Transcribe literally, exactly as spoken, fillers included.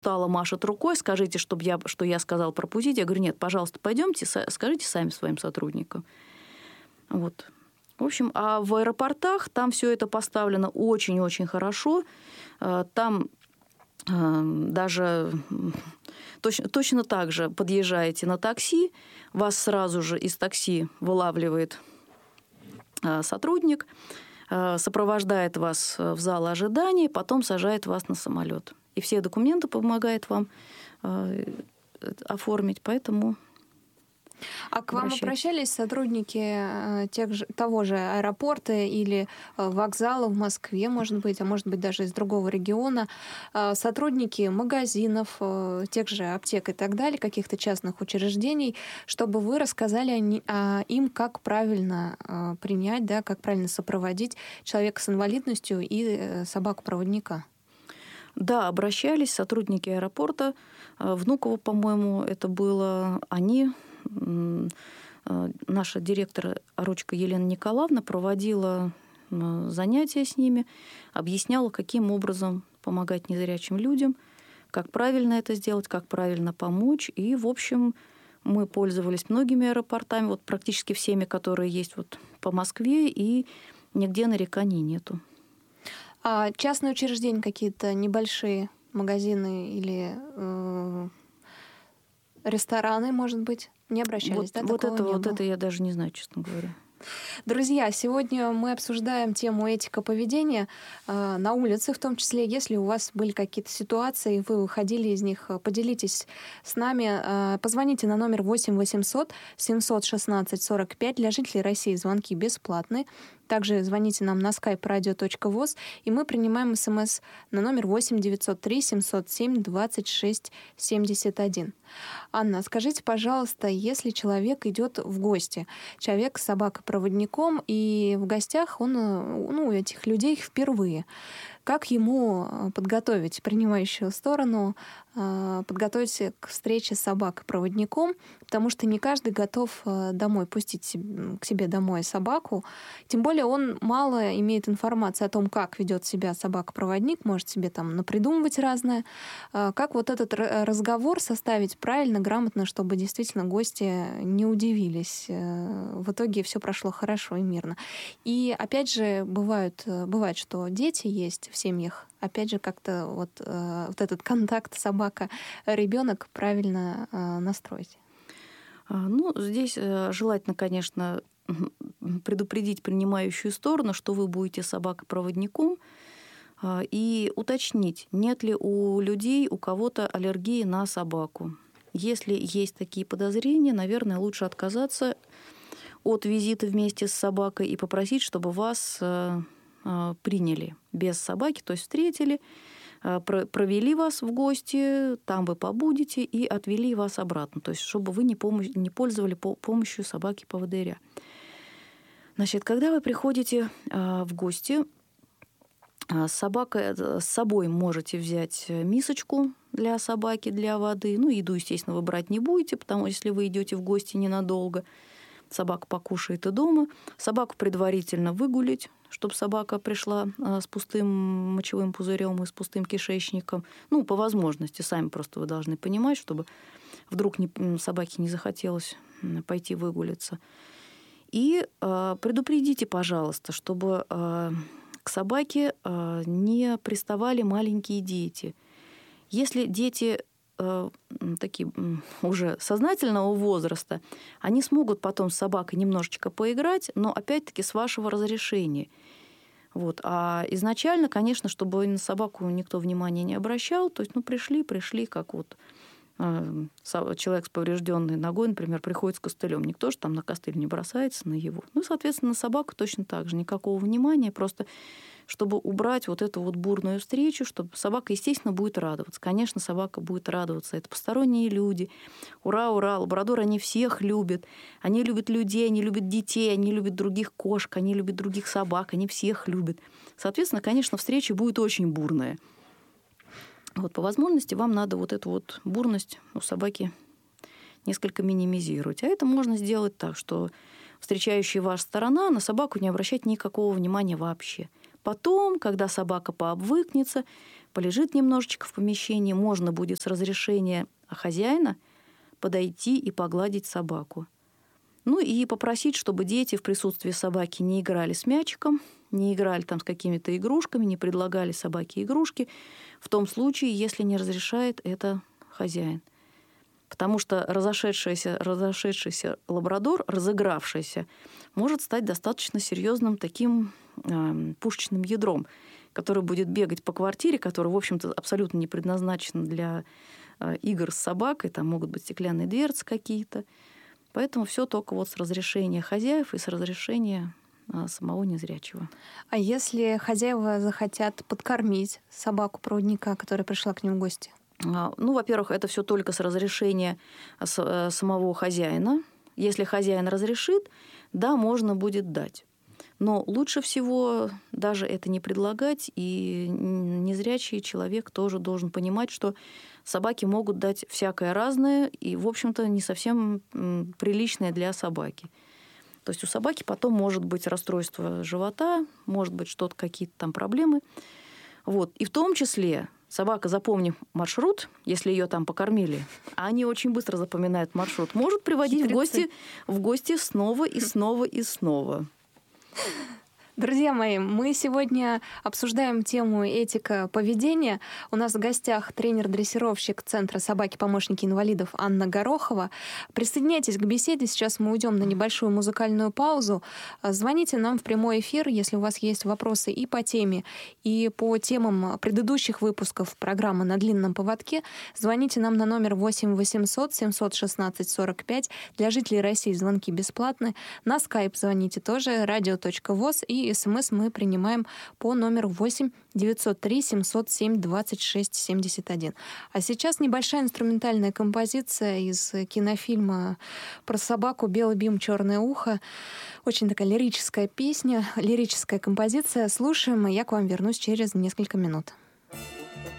устало машет рукой, скажите, чтобы я, что я сказал пропустить. Я говорю, нет, пожалуйста, пойдемте, скажите сами своим сотрудникам. Вот. В общем, а в аэропортах там все это поставлено очень-очень хорошо. Там даже точно, точно так же подъезжаете на такси, вас сразу же из такси вылавливает сотрудник, сопровождает вас в зал ожидания, потом сажает вас на самолет. И все документы помогает вам оформить, поэтому... А к вам обращались сотрудники тех же, того же аэропорта или вокзала в Москве, может быть, а может быть даже из другого региона, сотрудники магазинов, тех же аптек и так далее, каких-то частных учреждений, чтобы вы рассказали им, как правильно принять, да, как правильно сопроводить человека с инвалидностью и собаку-проводника? Да, обращались сотрудники аэропорта. Внуково, по-моему, это было. Они... Наша директор Орочко Елена Николаевна проводила занятия с ними, объясняла, каким образом помогать незрячим людям, как правильно это сделать, как правильно помочь. И, в общем, мы пользовались многими аэропортами, вот практически всеми, которые есть вот по Москве, и нигде нареканий нету. А частные учреждения какие-то небольшие, магазины или э, рестораны, может быть, не обращались, вот, да? Вот это, не вот было? это я даже не знаю, честно говоря. Друзья, сегодня мы обсуждаем тему этика поведения э, на улице, в том числе, если у вас были какие-то ситуации, вы выходили из них, поделитесь с нами. Э, позвоните на номер восемь восемьсот семьсот шестнадцать сорок пять. Для жителей России звонки бесплатные. Также звоните нам на skype radio точка voz, и мы принимаем смс на номер восемь девятьсот три семьсот семь двадцать шесть семьдесят один. Анна, скажите, пожалуйста, если человек идет в гости, человек с собакой-проводником, и в гостях он, ну, у этих людей впервые, как ему подготовить принимающую сторону, подготовить к встрече с собакой-проводником, потому что не каждый готов домой пустить к себе домой собаку, тем более он мало имеет информации о том, как ведет себя собака-проводник, может себе там напридумывать разное. Как вот этот разговор составить правильно, грамотно, чтобы действительно гости не удивились. В итоге все прошло хорошо и мирно. И опять же, бывает, бывает, что дети есть в семьях, опять же, как-то вот, вот этот контакт собака-ребенок правильно настроить. Ну, здесь желательно, конечно, предупредить принимающую сторону, что вы будете собакой-проводником, и уточнить, нет ли у людей, у кого-то аллергии на собаку. Если есть такие подозрения, наверное, лучше отказаться от визита вместе с собакой и попросить, чтобы вас приняли без собаки, то есть встретили, провели вас в гости, там вы побудете и отвели вас обратно, то есть чтобы вы не, помощь, не пользовали помощью собаки-поводыря. Значит, когда вы приходите в гости, с собакой, с собой можете взять мисочку для собаки, для воды. Ну, еду, естественно, вы брать не будете, потому что если вы идете в гости ненадолго, собака покушает и дома. Собаку предварительно выгулить, чтобы собака пришла с пустым мочевым пузырем и с пустым кишечником. Ну, по возможности, сами просто вы должны понимать, чтобы вдруг не, собаке не захотелось пойти выгуляться. И э, предупредите, пожалуйста, чтобы э, к собаке э, не приставали маленькие дети. Если дети э, такие уже сознательного возраста, они смогут потом с собакой немножечко поиграть, но опять-таки с вашего разрешения. Вот. А изначально, конечно, чтобы на собаку никто внимания не обращал, то есть, ну, пришли, пришли, как вот человек с поврежденной ногой, например, приходит с костылем. Никто же там на костыль не бросается на его. Ну, соответственно, на собаку точно так же. Никакого внимания, просто чтобы убрать вот эту вот бурную встречу, чтобы собака, естественно, будет радоваться. Конечно, собака будет радоваться. Это посторонние люди. Ура, ура, лабрадоры, они всех любят. Они любят людей, они любят детей, они любят других кошек, они любят других собак, они всех любят. Соответственно, конечно, встреча будет очень бурная. Вот по возможности вам надо вот эту вот бурность у собаки несколько минимизировать. А это можно сделать так, что встречающая ваша сторона на собаку не обращать никакого внимания вообще. Потом, когда собака пообвыкнется, полежит немножечко в помещении, можно будет с разрешения хозяина подойти и погладить собаку. Ну и попросить, чтобы дети в присутствии собаки не играли с мячиком, не играли там с какими-то игрушками, не предлагали собаке игрушки, в том случае, если не разрешает это хозяин. Потому что разошедшийся, разошедшийся лабрадор, разыгравшийся, может стать достаточно серьезным таким э, пушечным ядром, который будет бегать по квартире, который, в общем-то, абсолютно не предназначен для э, игр с собакой, там могут быть стеклянные дверцы какие-то. Поэтому все только вот с разрешения хозяев и с разрешения э, самого незрячего. А если хозяева захотят подкормить собаку-проводника, которая пришла к ним в гости? Ну, во-первых, это все только с разрешения самого хозяина. Если хозяин разрешит, да, можно будет дать. Но лучше всего даже это не предлагать, и незрячий человек тоже должен понимать, что собаки могут дать всякое разное и, в общем-то, не совсем приличное для собаки. То есть у собаки потом может быть расстройство живота, может быть что-то, какие-то там проблемы. Вот. И в том числе собака, запомнив маршрут, если ее там покормили, а они очень быстро запоминают маршрут, может приводить в гости, в гости снова и снова и снова. Друзья мои, мы сегодня обсуждаем тему этика поведения. У нас в гостях тренер-дрессировщик Центра «Собаки-помощники инвалидов» Анна Горохова. Присоединяйтесь к беседе. Сейчас мы уйдем на небольшую музыкальную паузу. Звоните нам в прямой эфир, если у вас есть вопросы и по теме, и по темам предыдущих выпусков программы «На длинном поводке». Звоните нам на номер восемь восемьсот семьсот шестнадцать сорок пять. Для жителей России звонки бесплатны. На скайп звоните тоже радио точка воз, и СМС мы принимаем по номеру восемь девятьсот три семьсот семь двадцать шесть семьдесят один. А сейчас небольшая инструментальная композиция из кинофильма про собаку «Белый бим, черное ухо». Очень такая лирическая песня, лирическая композиция. Слушаем, и я к вам вернусь через несколько минут.